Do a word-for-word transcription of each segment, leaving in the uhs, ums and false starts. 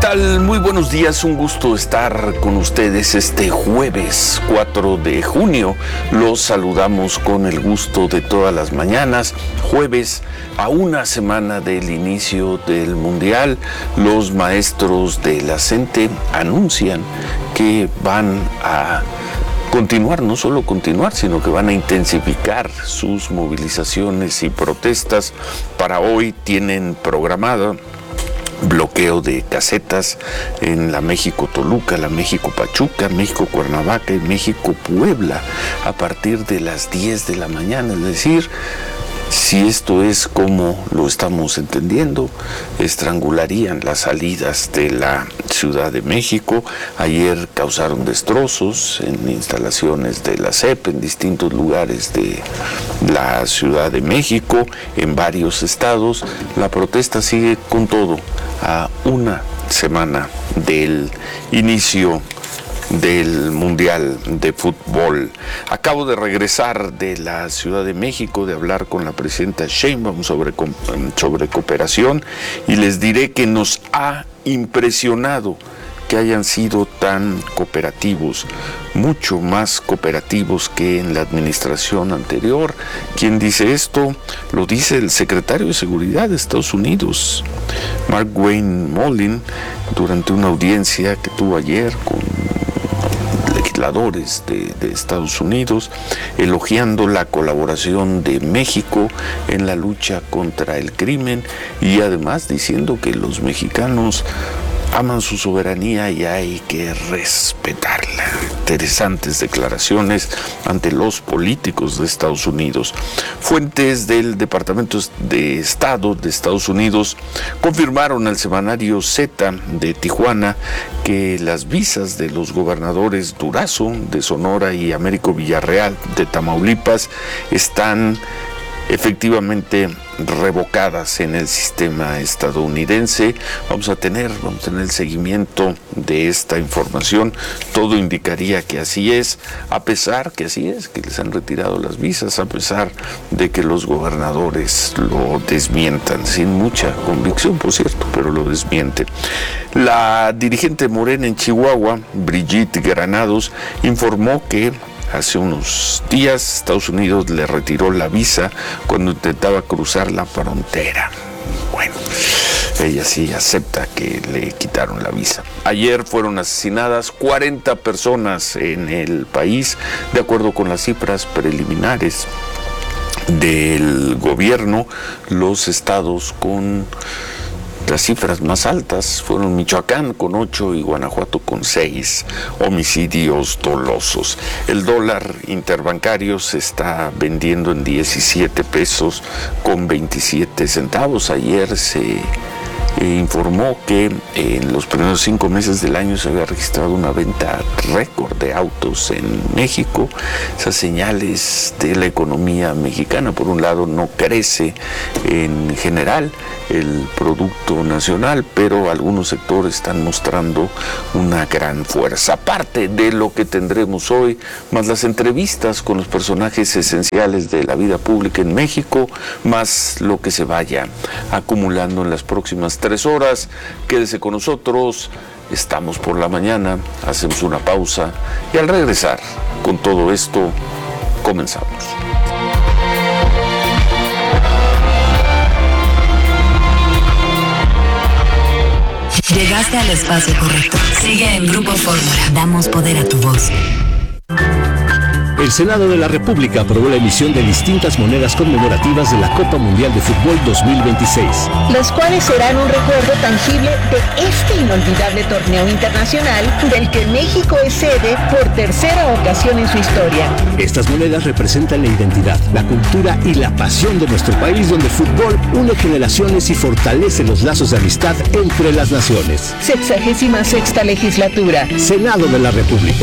tal? Muy buenos días, un gusto estar con ustedes este jueves cuatro de junio. Los saludamos con el gusto de todas las mañanas. Jueves, a una semana del inicio del Mundial, los maestros de la CENTE anuncian que van a continuar, no solo continuar, sino que van a intensificar sus movilizaciones y protestas. Para hoy tienen programada bloqueo de casetas en la México-Toluca, la México-Pachuca, México-Cuernavaca y México-Puebla a partir de las diez de la mañana. Es decir, si esto es como lo estamos entendiendo, estrangularían las salidas de la Ciudad de México. Ayer causaron destrozos en instalaciones de la C E P en distintos lugares de la Ciudad de México, en varios estados. La protesta sigue con todo a una semana del inicio del Mundial de Fútbol. Acabo de regresar de la Ciudad de México, de hablar con la presidenta Sheinbaum sobre, sobre cooperación, y les diré que nos ha impresionado que hayan sido tan cooperativos, mucho más cooperativos que en la administración anterior. ¿Quién dice esto? Lo dice el secretario de Seguridad de Estados Unidos, Markwayne Mullin, durante una audiencia que tuvo ayer con legisladores de, de Estados Unidos, elogiando la colaboración de México en la lucha contra el crimen y además diciendo que los mexicanos aman su soberanía y hay que respetarla. Interesantes declaraciones ante los políticos de Estados Unidos. Fuentes del Departamento de Estado de Estados Unidos confirmaron al semanario Z de Tijuana que las visas de los gobernadores Durazo de Sonora y Américo Villarreal de Tamaulipas están efectivamente revocadas en el sistema estadounidense. Vamos a tener, vamos a tener el seguimiento de esta información. Todo indicaría que así es, a pesar que así es, que les han retirado las visas, a pesar de que los gobernadores lo desmientan, sin mucha convicción, por cierto, pero lo desmienten. La dirigente morena en Chihuahua, Brigitte Granados, informó que hace unos días Estados Unidos le retiró la visa cuando intentaba cruzar la frontera. Bueno, ella sí acepta que le quitaron la visa. Ayer fueron asesinadas cuarenta personas en el país, de acuerdo con las cifras preliminares del gobierno. Los estados con las cifras más altas fueron Michoacán con ocho y Guanajuato con seis homicidios dolosos. El dólar interbancario se está vendiendo en diecisiete pesos con veintisiete centavos. Ayer se informó que en los primeros cinco meses del año se había registrado una venta récord de autos en México. Esas señales de la economía mexicana. Por un lado, no crece en general el Producto Nacional, pero algunos sectores están mostrando una gran fuerza. Aparte de lo que tendremos hoy, más las entrevistas con los personajes esenciales de la vida pública en México, más lo que se vaya acumulando en las próximas tres horas. Quédese con nosotros, estamos por la mañana, hacemos una pausa y al regresar con todo esto, comenzamos. Llegaste al espacio correcto. Sigue en Grupo Fórmula. Damos poder a tu voz. El Senado de la República aprobó la emisión de distintas monedas conmemorativas de la Copa Mundial de Fútbol dos mil veintiséis. Las cuales serán un recuerdo tangible de este inolvidable torneo internacional del que México es sede por tercera ocasión en su historia. Estas monedas representan la identidad, la cultura y la pasión de nuestro país, donde el fútbol une generaciones y fortalece los lazos de amistad entre las naciones. Sexagésima sexta legislatura. Senado de la República.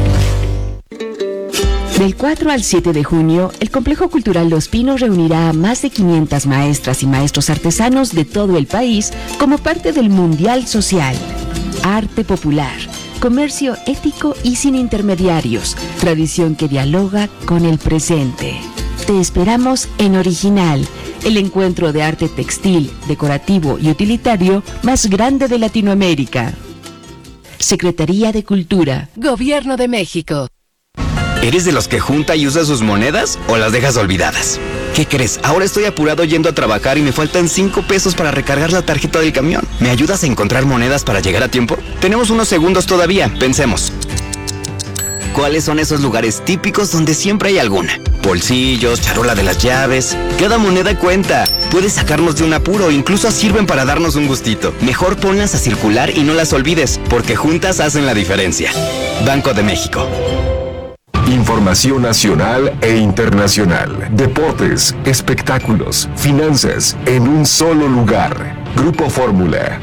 Del cuatro al siete de junio, el Complejo Cultural Los Pinos reunirá a más de quinientas maestras y maestros artesanos de todo el país como parte del Mundial Social. Arte popular, comercio ético y sin intermediarios, tradición que dialoga con el presente. Te esperamos en Original, el encuentro de arte textil, decorativo y utilitario más grande de Latinoamérica. Secretaría de Cultura, Gobierno de México. ¿Eres de los que junta y usa sus monedas o las dejas olvidadas? ¿Qué crees? Ahora estoy apurado yendo a trabajar y me faltan cinco pesos para recargar la tarjeta del camión. ¿Me ayudas a encontrar monedas para llegar a tiempo? Tenemos unos segundos todavía, pensemos. ¿Cuáles son esos lugares típicos donde siempre hay alguna? Bolsillos, charola de las llaves. Cada moneda cuenta. Puedes sacarnos de un apuro, incluso sirven para darnos un gustito. Mejor ponlas a circular y no las olvides, porque juntas hacen la diferencia. Banco de México. Información nacional e internacional, deportes, espectáculos, finanzas, en un solo lugar. Grupo Fórmula.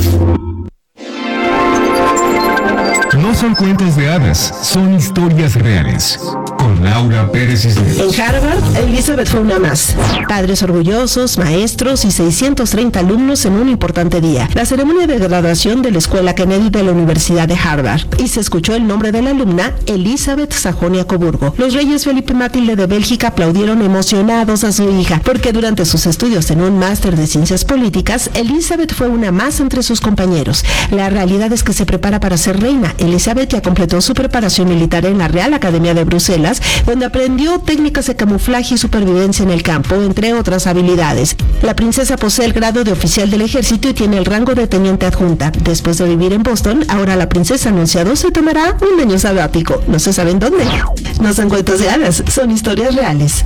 No son cuentos de hadas, son historias reales. Con Laura Pérez Cisneros. En Harvard, Elizabeth fue una más. Padres orgullosos, maestros y seiscientos treinta alumnos en un importante día. La ceremonia de graduación de la Escuela Kennedy de la Universidad de Harvard. Y se escuchó el nombre de la alumna, Elizabeth Sajonia-Coburgo. Los reyes Felipe y Matilde de Bélgica aplaudieron emocionados a su hija, porque durante sus estudios en un máster de ciencias políticas, Elizabeth fue una más entre sus compañeros. La realidad es que se prepara para ser reina. Elizabeth ya completó su preparación militar en la Real Academia de Bruselas, donde aprendió técnicas de camuflaje y supervivencia en el campo, entre otras habilidades. La princesa posee el grado de oficial del ejército y tiene el rango de teniente adjunta. Después de vivir en Boston, ahora la princesa ha anunciado se tomará un año sabático. No se sabe en dónde. No son cuentos de hadas, son historias reales.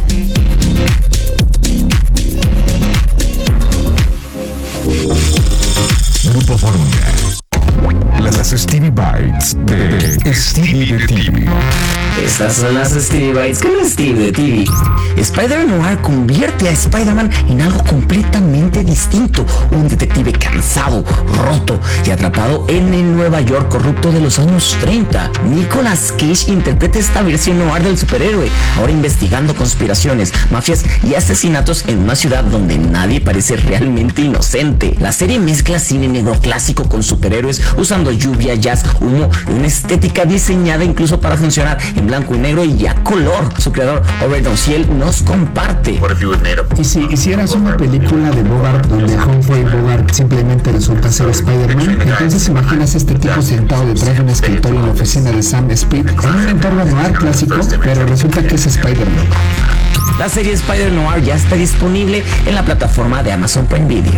Grupo Fórmula. Las Stevie Bites de Stevie de T V. Estas son las Stevie Bites con Stevie de T V. Spider-Noir convierte a Spider-Man en algo completamente distinto. Un detective cansado, roto y atrapado en el Nueva York corrupto de los años treinta. Nicolas Cage interpreta esta versión noir del superhéroe, ahora investigando conspiraciones, mafias y asesinatos en una ciudad donde nadie parece realmente inocente. La serie mezcla cine negro clásico con superhéroes, usando lluvia, jazz, humo y una estética diseñada incluso para funcionar en blanco y negro y a color. Su creador, Robert Donciel, nos comparte. Y si hicieras una película de Bogart donde Humphrey Bogart simplemente resulta ser Spider-Man, entonces imaginas a este tipo sentado detrás de un escritorio en la oficina de Sam Speed en un entorno noir clásico, pero resulta que es Spider-Man. La serie Spider-Noir ya está disponible en la plataforma de Amazon Prime Video.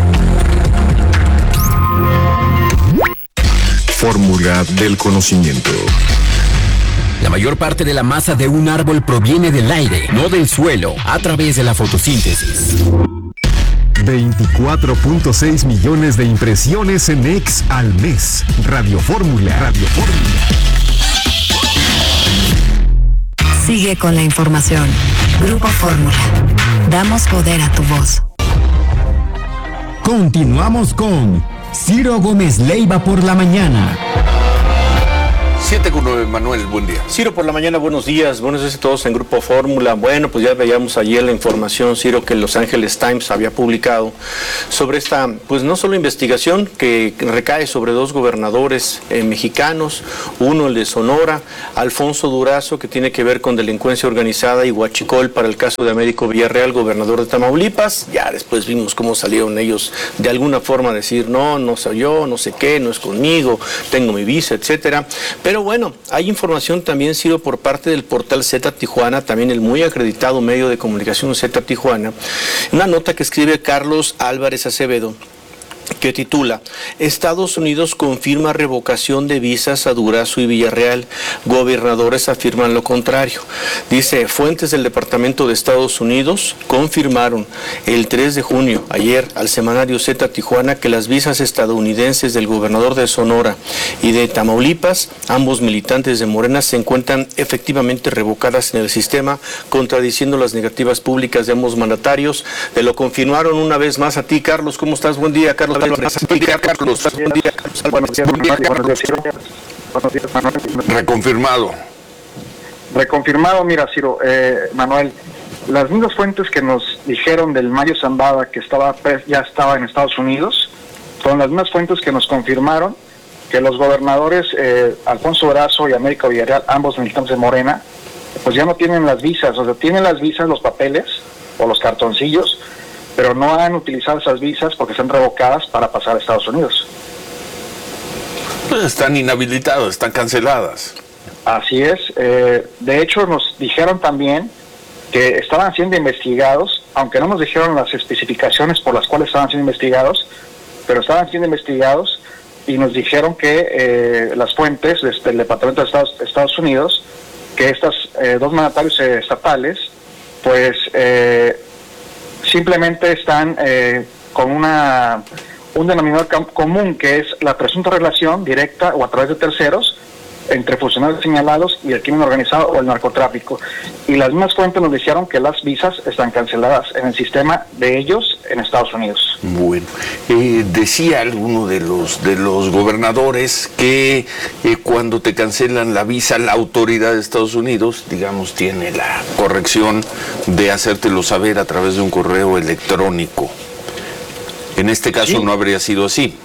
Fórmula del conocimiento. La mayor parte de la masa de un árbol proviene del aire, no del suelo, a través de la fotosíntesis. veinticuatro punto seis millones de impresiones en X al mes. Radio Fórmula. Radio Fórmula. Sigue con la información. Grupo Fórmula. Damos poder a tu voz. Continuamos con Ciro Gómez Leiva por la mañana. siete con nueve, Manuel, buen día. Ciro, por la mañana, buenos días, buenos días a todos en Grupo Fórmula. Bueno, pues ya veíamos ayer la información, Ciro, que el Los Angeles Times había publicado sobre esta, pues no solo investigación que recae sobre dos gobernadores eh, mexicanos, uno el de Sonora, Alfonso Durazo, que tiene que ver con delincuencia organizada, y Huachicol para el caso de Américo Villarreal, gobernador de Tamaulipas. Ya después vimos cómo salieron ellos de alguna forma a decir, no, no soy yo, no sé qué, no es conmigo, tengo mi visa, etcétera. Pero Pero bueno, hay información también, Ciro, por parte del portal Z Tijuana, también el muy acreditado medio de comunicación Z Tijuana, una nota que escribe Carlos Álvarez Acevedo, que titula: Estados Unidos confirma revocación de visas a Durazo y Villarreal, gobernadores afirman lo contrario. Dice, fuentes del Departamento de Estados Unidos confirmaron el tres de junio, ayer, al semanario Z Tijuana, que las visas estadounidenses del gobernador de Sonora y de Tamaulipas, ambos militantes de Morena, se encuentran efectivamente revocadas en el sistema, contradiciendo las negativas públicas de ambos mandatarios. Te lo confirmaron una vez más a ti, Carlos. ¿Cómo estás? Buen día, Carlos. Carlos, buen día, Reconfirmado. Reconfirmado, mira, Ciro, eh, Manuel, las mismas fuentes que nos dijeron del Mayo Zambada que estaba ya estaba en Estados Unidos, son las mismas fuentes que nos confirmaron que los gobernadores eh, Alfonso Durazo y Américo Villarreal, ambos militantes de Morena, pues ya no tienen las visas, o sea, tienen las visas, los papeles o los cartoncillos, pero no han utilizado esas visas porque están revocadas para pasar a Estados Unidos. Pues están inhabilitadas, están canceladas. Así es. Eh, de hecho, nos dijeron también que estaban siendo investigados, aunque no nos dijeron las especificaciones por las cuales estaban siendo investigados, pero estaban siendo investigados y nos dijeron que eh, las fuentes desde el Departamento de Estados, Estados Unidos, que estos eh, dos mandatarios eh, estatales, pues eh, simplemente están eh, con una un denominador común, que es la presunta relación directa o a través de terceros entre funcionarios señalados y el crimen organizado o el narcotráfico. Y las mismas fuentes nos dijeron que las visas están canceladas en el sistema de ellos en Estados Unidos. Bueno, eh, decía alguno de los de los gobernadores que eh, cuando te cancelan la visa, la autoridad de Estados Unidos, digamos, tiene la corrección de hacértelo saber a través de un correo electrónico. En este caso, ¿sí?, no habría sido así.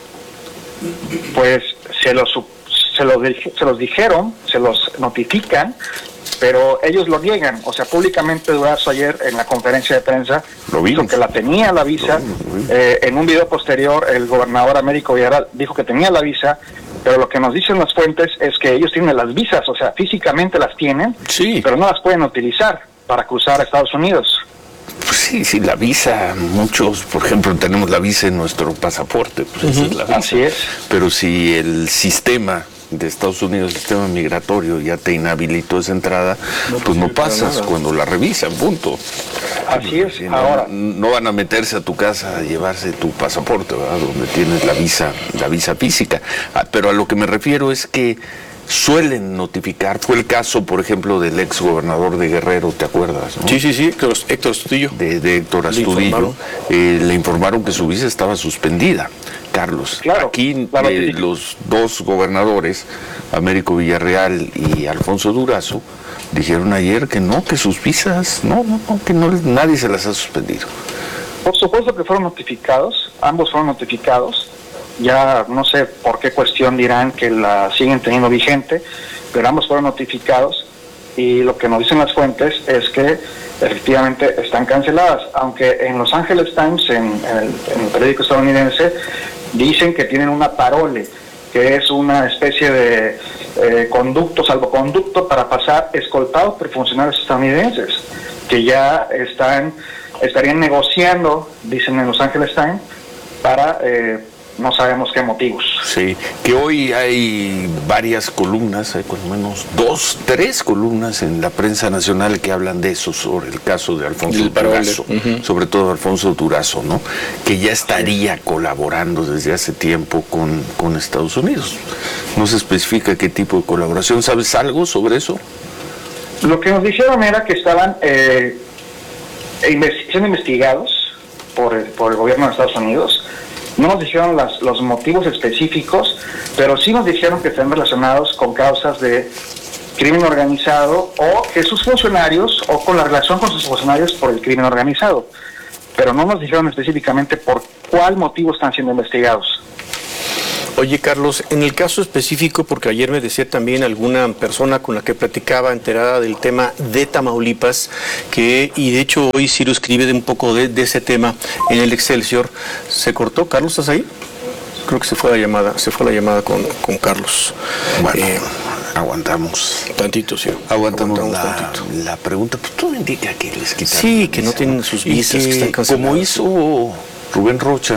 Pues se los, se los, se los dijeron, se los notifican, pero ellos lo niegan. O sea, públicamente Durazo ayer en la conferencia de prensa dijo que la tenía la visa. Lo vimos, lo vimos. Eh, en un video posterior, el gobernador Américo Villarreal dijo que tenía la visa, pero lo que nos dicen las fuentes es que ellos tienen las visas, o sea, físicamente las tienen, sí, pero no las pueden utilizar para cruzar a Estados Unidos. Pues sí, sí, la visa, muchos, por ejemplo, tenemos la visa en nuestro pasaporte, pues uh-huh. esa es la visa. Así es. Pero si el sistema de Estados Unidos, el sistema migratorio, ya te inhabilitó esa entrada, no, pues no pasas nada cuando la revisan, punto. Así es. Si no, ahora no van a meterse a tu casa a llevarse tu pasaporte, ¿verdad?, donde tienes la visa, la visa física. Ah, pero a lo que me refiero es que suelen notificar. Fue el caso, por ejemplo, del ex gobernador de Guerrero, ¿te acuerdas, no? Sí, sí, sí, Héctor Astudillo. De, de Héctor Astudillo. Le informaron. Eh, le informaron que su visa estaba suspendida, Carlos. Claro, aquí claro, eh, sí. Los dos gobernadores, Américo Villarreal y Alfonso Durazo, dijeron ayer que no, que sus visas, no, no, no, que no, nadie se las ha suspendido. Por supuesto que fueron notificados, ambos fueron notificados. Ya no sé por qué cuestión dirán que la siguen teniendo vigente, pero ambos fueron notificados y lo que nos dicen las fuentes es que efectivamente están canceladas, aunque en Los Angeles Times, en, en, el, en el periódico estadounidense, dicen que tienen una parole, que es una especie de eh, conducto, salvoconducto para pasar escoltados por funcionarios estadounidenses, que ya están estarían negociando, dicen en Los Angeles Times, para... Eh, no sabemos qué motivos. Sí, que hoy hay varias columnas, hay por lo menos dos, tres columnas en la prensa nacional que hablan de eso, sobre el caso de Alfonso Durazo, uh-huh. sobre todo Alfonso Durazo, ¿no? Que ya estaría colaborando desde hace tiempo con, con Estados Unidos. No se especifica qué tipo de colaboración. ¿Sabes algo sobre eso? Lo que nos dijeron era que estaban eh, siendo investigados por el, por el gobierno de Estados Unidos. No nos dijeron las, los motivos específicos, pero sí nos dijeron que están relacionados con causas de crimen organizado o que sus funcionarios, o con la relación con sus funcionarios por el crimen organizado. Pero no nos dijeron específicamente por cuál motivo están siendo investigados. Oye, Carlos, en el caso específico, porque ayer me decía también alguna persona con la que platicaba, enterada del tema de Tamaulipas, que, y de hecho hoy Ciro escribe de un poco de, de ese tema en el Excelsior. ¿Se cortó? Carlos, ¿estás ahí? Creo que se fue la llamada, se fue la llamada con, con Carlos. Bueno, eh, aguantamos. Tantito, sí. Aguantamos, aguantamos la, tantito. La pregunta, pues todo indica que les quitaron. Sí, que no tienen sus visas, que, que están canceladas. Como hizo Rubén Rocha,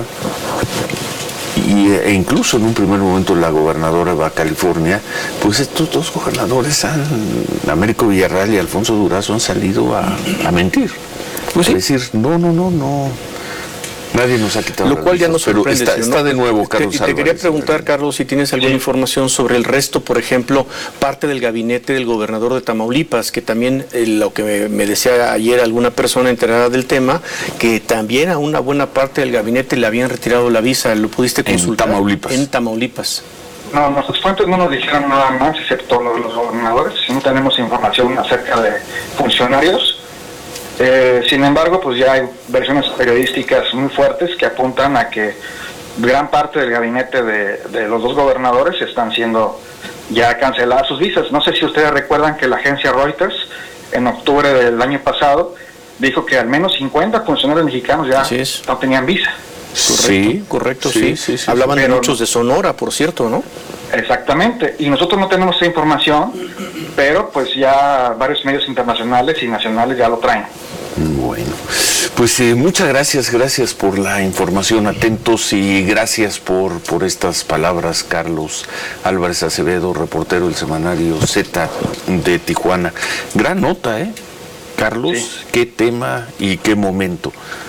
y, e incluso en un primer momento la gobernadora de Baja California, pues estos dos gobernadores, han, Américo Villarreal y Alfonso Durazo, han salido a, a mentir. Pues, es ¿sí? decir, no, no, no, no. Nadie nos ha quitado. Lo cual ya nos sorprende. Está, está de nuevo, Carlos. Te, te Álvarez, quería preguntar, Carlos, si tienes alguna sí. información sobre el resto, por ejemplo, parte del gabinete del gobernador de Tamaulipas, que también, eh, lo que me, me decía ayer alguna persona enterada del tema, que también a una buena parte del gabinete le habían retirado la visa. ¿Lo pudiste consultar? En Tamaulipas. En Tamaulipas. No, nuestras fuentes no nos dijeron nada más, excepto los, los gobernadores. No tenemos información acerca de funcionarios. Eh, sin embargo, pues ya hay versiones periodísticas muy fuertes que apuntan a que gran parte del gabinete de, de los dos gobernadores están siendo ya canceladas sus visas. No sé si ustedes recuerdan que la agencia Reuters en octubre del año pasado dijo que al menos cincuenta funcionarios mexicanos ya no tenían visa. Correcto. Sí, correcto, sí. sí, sí, sí Hablaban de muchos de Sonora, por cierto, ¿no? Exactamente, y nosotros no tenemos esa información, pero pues ya varios medios internacionales y nacionales ya lo traen. Bueno, pues eh, muchas gracias, gracias por la información, atentos, y gracias por, por estas palabras, Carlos Álvarez Acevedo, reportero del semanario Z de Tijuana. Gran nota, ¿eh? Carlos, sí. Qué tema y qué momento.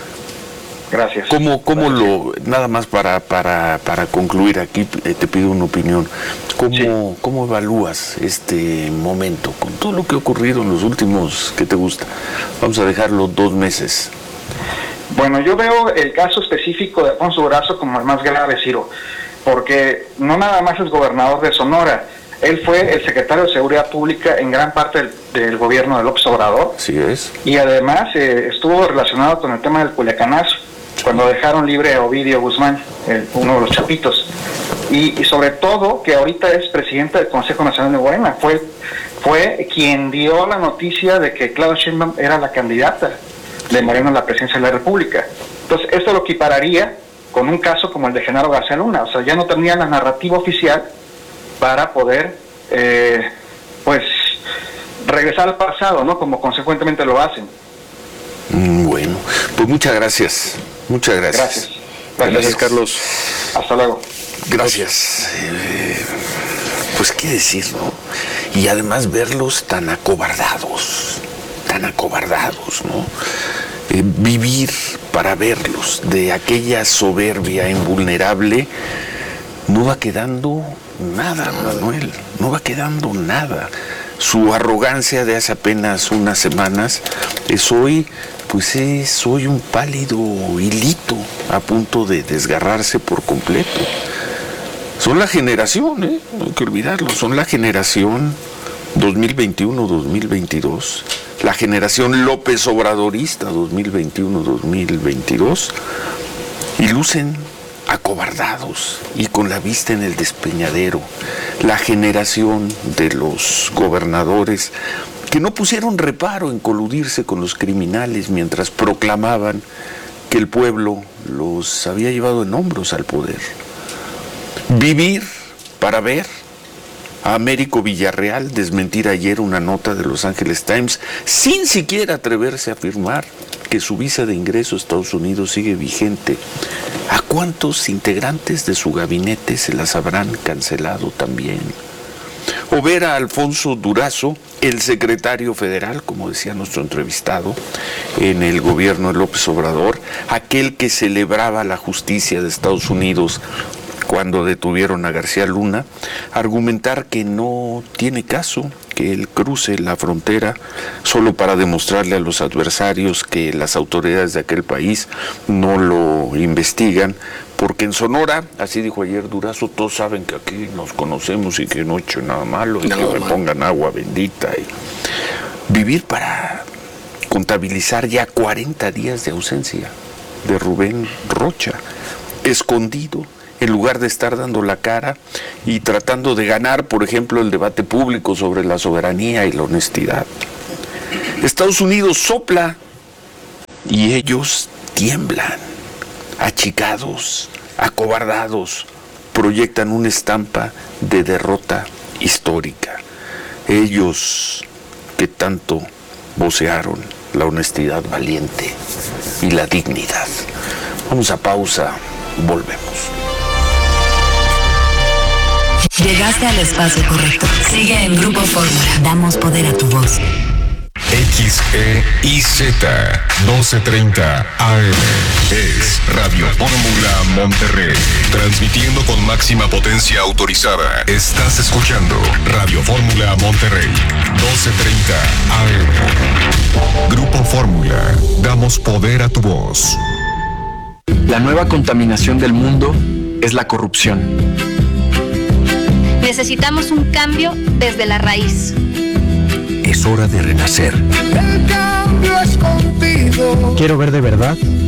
Gracias. ¿Cómo, cómo lo, nada más para, para, para concluir aquí, eh, te pido una opinión, ¿cómo, sí. ¿cómo evalúas este momento con todo lo que ha ocurrido en los últimos, ¿qué te gusta? Vamos a dejarlo dos meses. Bueno, yo veo el caso específico de Alfonso Durazo como el más grave, Ciro, porque no nada más es gobernador de Sonora, él fue el secretario de Seguridad Pública en gran parte del, del gobierno de López Obrador. Sí es. Y además eh, estuvo relacionado con el tema del Culiacanazo, cuando dejaron libre a Ovidio Guzmán, el, uno de los chapitos. Y, y sobre todo, que ahorita es presidente del Consejo Nacional de Morena, fue, fue quien dio la noticia de que Claudia Sheinbaum era la candidata de Morena a la presidencia de la República. Entonces, esto lo equipararía con un caso como el de Genaro García Luna, o sea, ya no tenía la narrativa oficial para poder, eh, pues, regresar al pasado, ¿no? Como consecuentemente lo hacen. Bueno, pues muchas gracias. Muchas gracias. Gracias. Gracias, gracias Carlos. Hasta luego. Gracias. Eh, pues qué decir, ¿no? Y además verlos tan acobardados, tan acobardados, ¿no? Eh, vivir para verlos, de aquella soberbia invulnerable, no va quedando nada, Manuel, no va quedando nada. Su arrogancia de hace apenas unas semanas es hoy, pues es hoy un pálido hilito a punto de desgarrarse por completo. Son la generación, ¿eh? No hay que olvidarlo, son la generación dos mil veintiuno dos mil veintidós, la generación López Obradorista dos mil veintiuno dos mil veintidós, y lucen acobardados y con la vista en el despeñadero, la generación de los gobernadores que no pusieron reparo en coludirse con los criminales mientras proclamaban que el pueblo los había llevado en hombros al poder. Vivir para ver a Américo Villarreal desmentir ayer una nota de Los Angeles Times sin siquiera atreverse a afirmar que su visa de ingreso a Estados Unidos sigue vigente. ¿A cuántos integrantes de su gabinete se las habrán cancelado también? O ver a Alfonso Durazo, el secretario federal, como decía nuestro entrevistado, en el gobierno de López Obrador, aquel que celebraba la justicia de Estados Unidos cuando detuvieron a García Luna, argumentar que no tiene caso que él cruce la frontera solo para demostrarle a los adversarios que las autoridades de aquel país no lo investigan, porque en Sonora, así dijo ayer Durazo, todos saben que aquí nos conocemos y que no he hecho nada malo y no, que me man. pongan agua bendita. Y vivir para contabilizar ya cuarenta días de ausencia de Rubén Rocha, escondido, en lugar de estar dando la cara y tratando de ganar, por ejemplo, el debate público sobre la soberanía y la honestidad. Estados Unidos sopla y ellos tiemblan, achicados, acobardados, proyectan una estampa de derrota histórica. Ellos que tanto vocearon la honestidad valiente y la dignidad. Vamos a pausa, volvemos. Llegaste al espacio correcto. Sigue en Grupo Fórmula. Damos poder a tu voz. X E I Z doce treinta A M es Radio Fórmula Monterrey, transmitiendo con máxima potencia autorizada. Estás escuchando Radio Fórmula Monterrey, doce treinta A M. Grupo Fórmula, damos poder a tu voz. La nueva contaminación del mundo es la corrupción. Necesitamos un cambio desde la raíz. Es hora de renacer. El cambio es contigo. Quiero ver de verdad